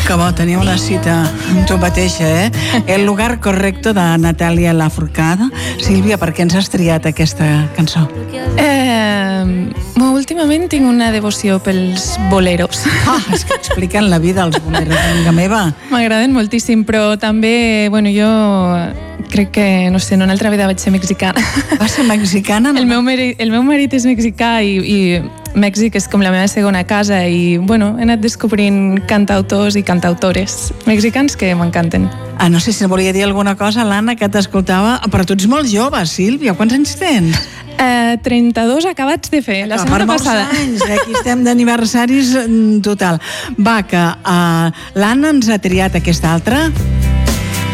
Que bo, tenia una cita amb tu mateixa, El lugar correcto, de Natalia Lafourcade. Sílvia, per què ens has triat aquesta cançó? Últimament tinc una devoció pels boleros. És que expliquen la vida als boleros, amiga meva. M'agraden moltíssim, però també, jo crec que, no sé, en una altra vida vaig ser mexicana. Vas ser mexicana? El meu marit és mexicà i Mèxic és com la meva segona casa i, he anat descobrint cantautors i cantautores mexicans que m'encanten. No sé si volia dir alguna cosa, l'Anna, que t'escoltava, però tu ets molt jove, Sílvia. Quants anys tens? 32 acabats de fer, la setmana passada. Per molts anys, aquí estem d'aniversaris total. Va, que l'Anna ens ha triat aquesta altra.